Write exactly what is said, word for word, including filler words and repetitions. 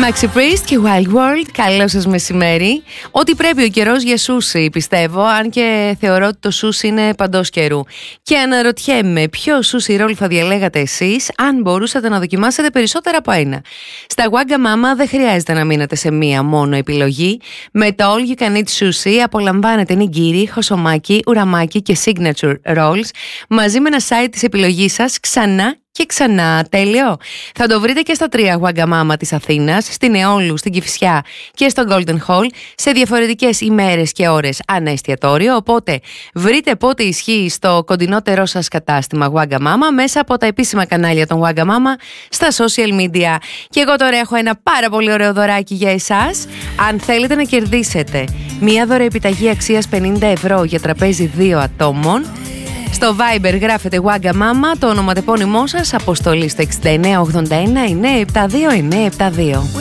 Maxi Priest και Wild World, καλό σας μεσημέρι. Ό,τι πρέπει ο καιρός για σούσι, πιστεύω, αν και θεωρώ ότι το σούσι είναι παντός καιρού. Και αναρωτιέμαι ποιο σούσι ρόλ θα διαλέγατε εσείς, αν μπορούσατε να δοκιμάσετε περισσότερα από ένα. Στα Wagamama δεν χρειάζεται να μείνετε σε μία μόνο επιλογή. Με το All You Can Eat Sushi απολαμβάνετε νιγκίρι, χωσομάκι, ουραμάκι και signature rolls, μαζί με ένα site της επιλογής σας ξανά και ξανά. Τέλειο. Θα το βρείτε και στα τρία Wagamama της Αθήνας, στην Εόλου, στην Κηφισιά και στο Golden Hall, σε διαφορετικές ημέρες και ώρες ανά εστιατόριο. Οπότε βρείτε πότε ισχύει στο κοντινότερό σας κατάστημα Wagamama μέσα από τα επίσημα κανάλια των Wagamama στα social media. Και εγώ τώρα έχω ένα πάρα πολύ ωραίο δωράκι για εσάς. Αν θέλετε να κερδίσετε μία δωρεοεπιταγή αξίας πενήντα ευρώ για τραπέζι δύο ατόμων, στο Viber γράφετε Wagamama, το ονοματεπώνυμό σας, αποστολή στο έξι εννιά οκτώ ένα εννιά επτά δύο εννιά επτά δύο.